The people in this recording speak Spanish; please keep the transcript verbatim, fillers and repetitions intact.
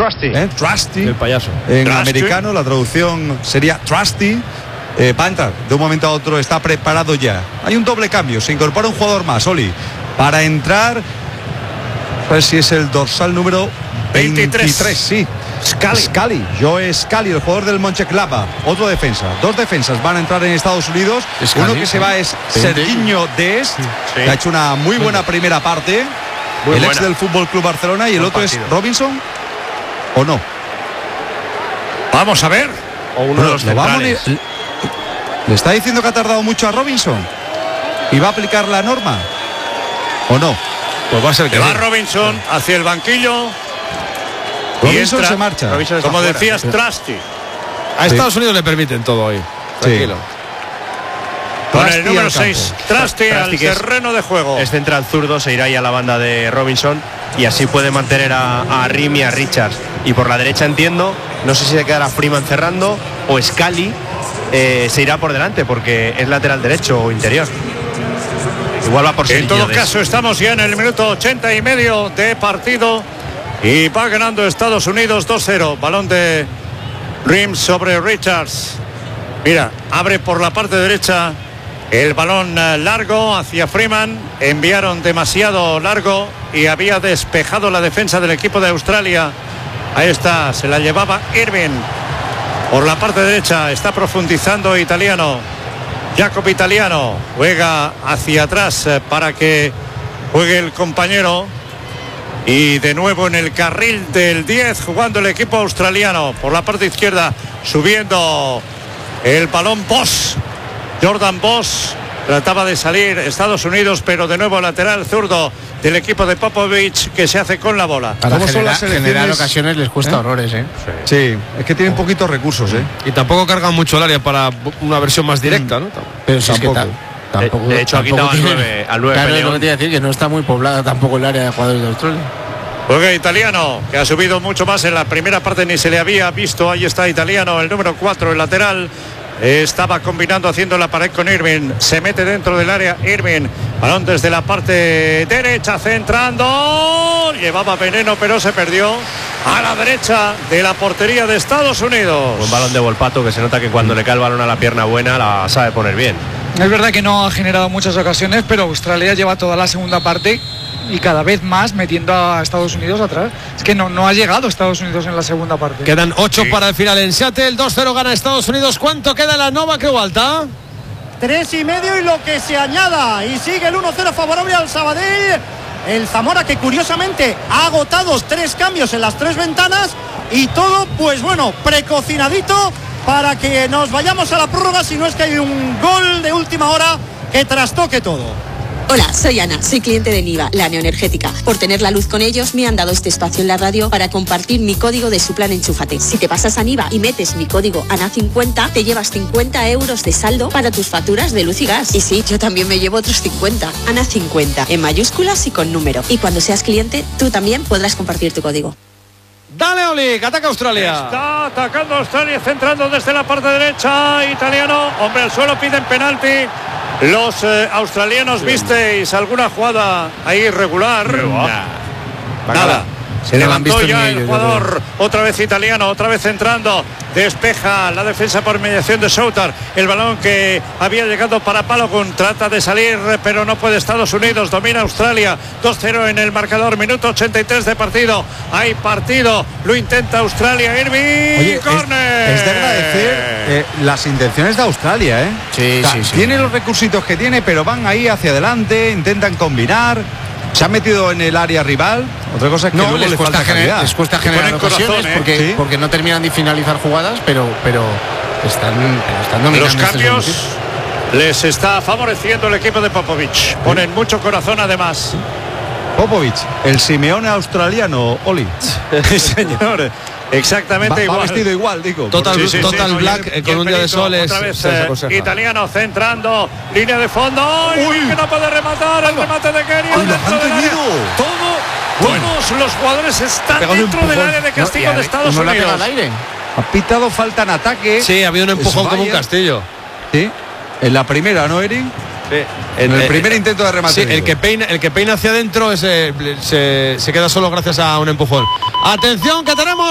Trusty. ¿Eh? Trusty. El payaso. En Trusty. americano la traducción sería Trusty. Eh, va a entrar de un momento a otro, está preparado ya. Hay un doble cambio, se incorpora un jugador más, Oli, para entrar. A ver si es el dorsal número veintitrés. veintitrés, sí. Scally. Scally, Joe Scally, el jugador del Mönchengladbach. Otro defensa. Dos defensas van a entrar en Estados Unidos. Scally, Uno que se sí. va es Sí. Serginho Dest, Sí. que ha hecho una muy buena primera parte. Muy el buena. ex del Fútbol Club Barcelona. Y el Buen otro partido. es Robinson. ¿O no? Vamos a ver. O uno Bueno, de los lo va a centrales. poner- ¿Le está diciendo que ha tardado mucho a Robinson? ¿Y va a aplicar la norma? ¿O no? Pues va a ser que Que va sí. Robinson hacia el banquillo. Y Robinson entra, se marcha. Robinson está Como fuera. decías, Trusty. A Estados Unidos le permiten todo hoy. Tranquilo. Con Trusty el número al campo. seis, Trusty al Trusty, que es- terreno de juego. Es central zurdo, se irá ahí a la banda de Robinson y así puede mantener a, a Rim y a Richards. Y por la derecha entiendo, no sé si se quedará Freeman cerrando o Scally eh, se irá por delante porque es lateral derecho o interior. Igual va por En Serginho todo Dest. caso, estamos ya en el minuto ochenta y medio de partido y va ganando Estados Unidos dos cero. Balón de Rim sobre Richards. Mira, abre por la parte derecha el balón eh, largo hacia Freeman. Enviaron demasiado largo y había despejado la defensa del equipo de Australia. Ahí está, se la llevaba Irving. Por la parte derecha está profundizando Italiano. Jacob Italiano juega hacia atrás eh, para que juegue el compañero. Y de nuevo en el carril del diez jugando el equipo australiano. Por la parte izquierda subiendo el balón Boss. Jordan Boss trataba de salir Estados Unidos, pero de nuevo lateral zurdo del equipo de Popovich que se hace con la bola. Para ¿Cómo son genera- las selecciones? generar ocasiones les cuesta ¿Eh? horrores, ¿eh? Sí, es que tienen poquitos recursos, ¿eh? Y tampoco cargan mucho el área para una versión más directa, ¿no? Pero si es que Tampoco. ta- tampoco. De- de hecho, ha tampoco quitado al tiene- nueve- al nueve Claro, es lo Peleón. que te iba a decir, que no está muy poblada tampoco el área de jugadores de Australia. Juega Italiano, que ha subido mucho más en la primera parte, ni se le había visto. Ahí está Italiano, el número cuatro, el lateral. Estaba combinando, haciendo la pared con Irving. Se mete dentro del área Irving. Balón desde la parte derecha, centrando. Llevaba veneno, pero se perdió a la derecha de la portería de Estados Unidos. Un balón de Volpato que se nota que cuando le cae el balón a la pierna buena la sabe poner bien. Es verdad que no ha generado muchas ocasiones, pero Australia lleva toda la segunda parte y cada vez más metiendo a Estados Unidos atrás. Es que no, no ha llegado Estados Unidos en la segunda parte. Quedan ocho Sí. para el final en Seattle. dos cero gana Estados Unidos. ¿Cuánto queda en la Nova Creu Alta? Tres y medio y lo que se añada. Y sigue el uno cero favorable al Sabadell. El Zamora, que curiosamente ha agotado tres cambios en las tres ventanas. Y todo, pues bueno, precocinadito para que nos vayamos a la prórroga, si no es que hay un gol de última hora que trastoque todo. Hola, soy Ana, soy cliente de Niva, la neoenergética. Por tener la luz con ellos me han dado este espacio en la radio para compartir mi código de su plan Enchúfate. Si te pasas a Niva y metes mi código A N A cincuenta, te llevas cincuenta euros de saldo para tus facturas de luz y gas. Y sí, yo también me llevo otros cincuenta. A N A cincuenta, en mayúsculas y con número. Y cuando seas cliente, tú también podrás compartir tu código. Dale, Oli, que ataca Australia. Está atacando Australia, centrando desde la parte derecha. Italiano, hombre al suelo, piden penalti. Los eh, australianos, ¿visteis alguna jugada ahí irregular? Nah. Nada. Se No lo han levantó visto ya ni el ellos, jugador, otra vez italiano, otra vez entrando. Despeja la defensa por mediación de Soutar. El balón que había llegado para Balogun, trata de salir, pero no puede. Estados Unidos domina Australia. dos cero en el marcador, minuto ochenta y tres de partido. Hay partido, lo intenta Australia. Irving, Oye, es, córner. es de agradecer eh, las intenciones de Australia, ¿eh? Sí, O sea, sí, sí. tiene los recursitos que tiene, pero van ahí hacia adelante, intentan combinar. Se han metido en el área rival. Otra cosa es que No, luego les les cuesta, falta gener- calidad. les cuesta Y generar ponen corazón, ocasiones ¿eh? porque, Sí. porque no terminan de finalizar jugadas, pero, pero están, pero están dominando. Los este cambios segundo les está favoreciendo el equipo de Popovich. Ponen mucho corazón además. Popovich, el Simeone australiano, Oli. Señor, exactamente Va, va igual. vestido igual, digo. Total, Sí, sí, sí, total no, y black el- eh, y con el un día de Benito, sol es, otra vez, se eh, aconseja. italiano centrando, línea de fondo. Uy, que no puede rematar. El remate de Kerio. Ay, lo dentro han del área. tenido. Todo, Bueno. todos los jugadores están Pegado un dentro del empujón. área de No, castigo y de a- Estados uno la pega Unidos. al aire. Ha pitado falta en ataque. Sí, ha habido un empujón Es como un Bayer. castillo. Sí. En la primera, ¿no, Erin? En el Eh, primer eh, intento de remate. Sí, el digo. que peina, el que peina hacia adentro ese, se, se queda solo gracias a un empujón. Atención, que tenemos